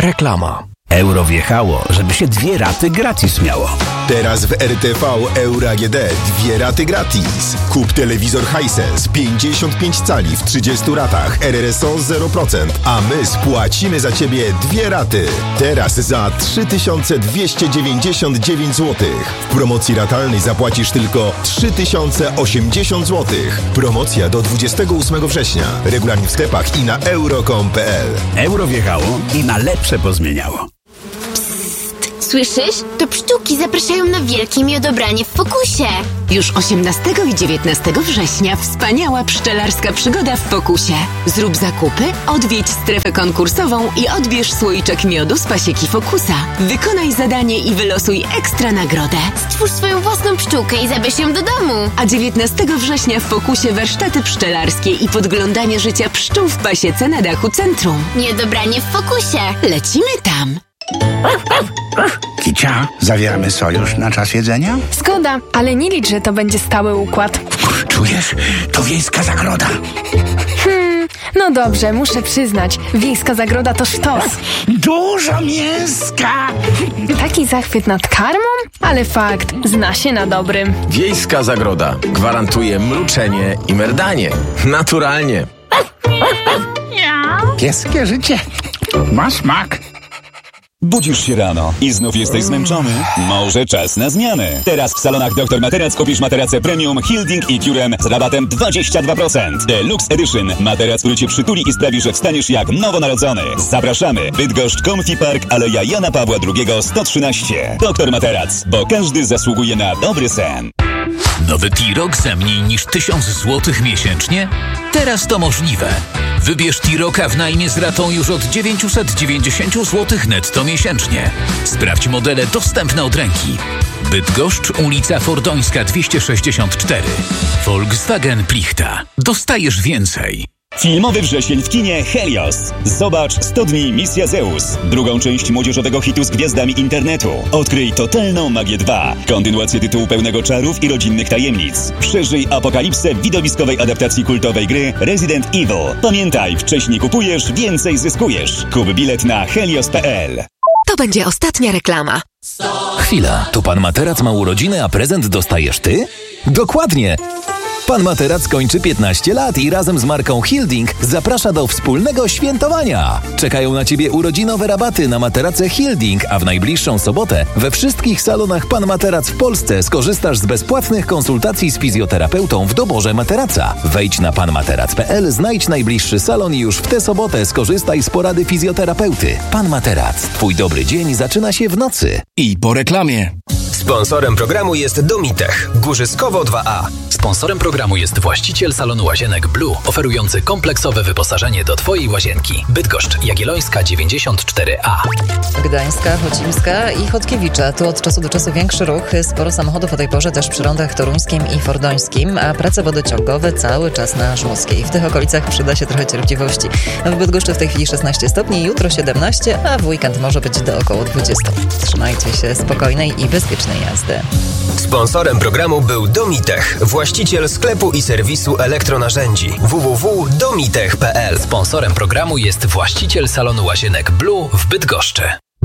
Reklama. Euro wjechało, żeby się 2 raty gratis miało. Teraz w RTV Euro AGD 2 raty gratis. Kup telewizor Hisense 55 cali w 30 ratach RRSO 0%, a my spłacimy za Ciebie 2 raty. Teraz za 3299 zł. W promocji ratalnej zapłacisz tylko 3080 zł. Promocja do 28 września. Regulamin w sklepach i na euro.com.pl. Euro wjechało i na lepsze pozmieniało. Słyszysz? To pszczółki zapraszają na wielkie miodobranie w Fokusie. Już 18 i 19 września wspaniała pszczelarska przygoda w Fokusie. Zrób zakupy, odwiedź strefę konkursową i odbierz słoiczek miodu z pasieki Fokusa. Wykonaj zadanie i wylosuj ekstra nagrodę. Stwórz swoją własną pszczółkę i zabierz ją do domu. A 19 września w Fokusie warsztaty pszczelarskie i podglądanie życia pszczół w pasiece na dachu centrum. Miodobranie w Fokusie. Lecimy tam. Kicia, zawieramy sojusz na czas jedzenia? Zgoda, ale nie licz, że to będzie stały układ. Czujesz? To wiejska zagroda. No dobrze, muszę przyznać, wiejska zagroda to sztos. Dużo mięska! Taki zachwyt nad karmą? Ale fakt, zna się na dobrym. Wiejska zagroda gwarantuje mruczenie i merdanie. Naturalnie. Pieskie życie ma smak. Budzisz się rano i znów jesteś zmęczony? Może czas na zmianę. Teraz w salonach Dr Materac kupisz materacę premium Hilding i Curem z rabatem 22%. Deluxe Edition. Materac, który cię przytuli i sprawi, że wstaniesz jak nowonarodzony. Zapraszamy. Bydgoszcz Comfy Park, Aleja Jana Pawła II 113. Dr Materac, bo każdy zasługuje na dobry sen. Nowy T-Roc za mniej niż 1000 zł miesięcznie? Teraz to możliwe. Wybierz T-Roca w najmie z ratą już od 990 zł netto miesięcznie. Sprawdź modele dostępne od ręki. Bydgoszcz, ulica Fordońska 264. Volkswagen Plichta. Dostajesz więcej. Filmowy wrzesień w kinie Helios. Zobacz 100 dni Misja Zeus. Drugą część młodzieżowego hitu z gwiazdami internetu. Odkryj totalną magię 2. Kontynuację tytułu pełnego czarów i rodzinnych tajemnic. Przeżyj apokalipsę w widowiskowej adaptacji kultowej gry Resident Evil. Pamiętaj, wcześniej kupujesz, więcej zyskujesz. Kup bilet na helios.pl. To będzie ostatnia reklama. Chwila, to pan Materac ma urodziny, a prezent dostajesz ty? Dokładnie! Pan Materac kończy 15 lat i razem z marką Hilding zaprasza do wspólnego świętowania. Czekają na Ciebie urodzinowe rabaty na materace Hilding, a w najbliższą sobotę we wszystkich salonach Pan Materac w Polsce skorzystasz z bezpłatnych konsultacji z fizjoterapeutą w doborze materaca. Wejdź na panmaterac.pl, znajdź najbliższy salon i już w tę sobotę skorzystaj z porady fizjoterapeuty. Pan Materac. Twój dobry dzień zaczyna się w nocy. I po reklamie. Sponsorem programu jest Domitech, Górzyskowo 2A. Sponsorem programu jest właściciel salonu Łazienek Blue, oferujący kompleksowe wyposażenie do Twojej łazienki. Bydgoszcz, Jagiellońska 94A. Gdańska, Chocimska i Chodkiewicza. Tu od czasu do czasu większy ruch. Sporo samochodów o tej porze też przy rondach toruńskim i fordońskim, a prace wodociągowe cały czas na Żłockiej. W tych okolicach przyda się trochę cierpliwości. W Bydgoszczy w tej chwili 16 stopni, jutro 17, a w weekend może być do około 20. Trzymajcie się spokojnej i bezpiecznej jazdy. Sponsorem programu był Domitech, właściciel sklepu i serwisu elektronarzędzi www.domitech.pl. Sponsorem programu jest właściciel salonu Łazienek Blue w Bydgoszczy.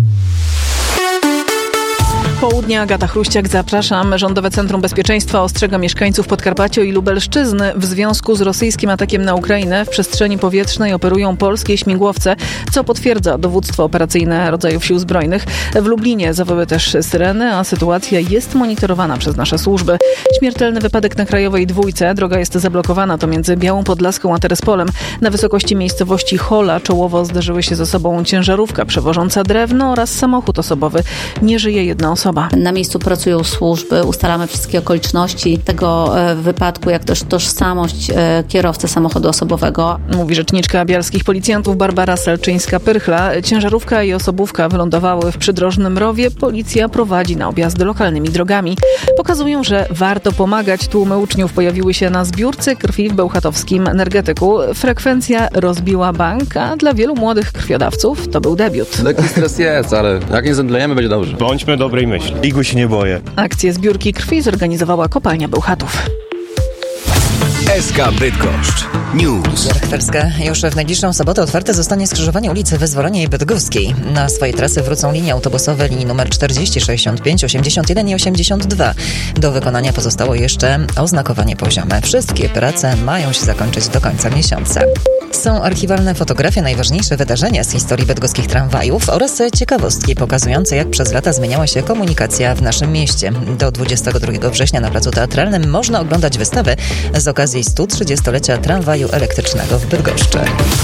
Południa, Agata Chruściak, zapraszam. Rządowe Centrum Bezpieczeństwa ostrzega mieszkańców Podkarpacia i Lubelszczyzny. W związku z rosyjskim atakiem na Ukrainę w przestrzeni powietrznej operują polskie śmigłowce, co potwierdza dowództwo operacyjne rodzajów sił zbrojnych. W Lublinie zawyły też syreny, a sytuacja jest monitorowana przez nasze służby. Śmiertelny wypadek na Krajowej Dwójce. Droga jest zablokowana, to między Białą Podlaską a Terespolem. Na wysokości miejscowości Hola czołowo zderzyły się ze sobą ciężarówka przewożąca drewno oraz samochód osobowy. Nie żyje jedna osoba. Na miejscu pracują służby, ustalamy wszystkie okoliczności tego wypadku, jak też tożsamość kierowcy samochodu osobowego. Mówi rzeczniczka bialskich policjantów Barbara Selczyńska-Pyrchla. Ciężarówka i osobówka wylądowały w przydrożnym rowie. Policja prowadzi na objazdy lokalnymi drogami. Pokazują, że warto pomagać. Tłumy uczniów pojawiły się na zbiórce krwi w bełchatowskim Energetyku. Frekwencja rozbiła bank, a dla wielu młodych krwiodawców to był debiut. Lekki stres jest, ale jak nie zemdlejemy, będzie dobrze. Bądźmy dobrej myśli. Igły się nie boję. Akcję zbiórki krwi zorganizowała kopalnia Bełchatów. SK Bydgoszcz. News. Wierchwerska. Już w najbliższą sobotę otwarte zostanie skrzyżowanie ulicy Wyzwolenia i Bydgoskiej. Na swoje trasy wrócą linie autobusowe linii numer 40, 65, 81 i 82. Do wykonania pozostało jeszcze oznakowanie poziome. Wszystkie prace mają się zakończyć do końca miesiąca. Są archiwalne fotografie, najważniejsze wydarzenia z historii bydgoskich tramwajów oraz ciekawostki pokazujące, jak przez lata zmieniała się komunikacja w naszym mieście. Do 22 września na Placu Teatralnym można oglądać wystawę z okazji 130-lecia tramwaju elektrycznego w Bydgoszczy.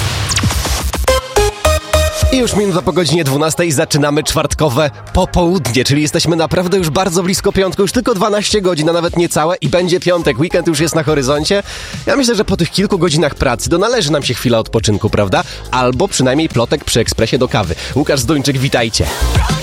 I już minuta po godzinie 12 zaczynamy czwartkowe popołudnie, czyli jesteśmy naprawdę już bardzo blisko piątku, już tylko 12 godzin, a nawet niecałe i będzie piątek, weekend już jest na horyzoncie. Ja myślę, że po tych kilku godzinach pracy należy nam się chwila odpoczynku, prawda? Albo przynajmniej plotek przy ekspresie do kawy. Łukasz Zduńczyk, witajcie.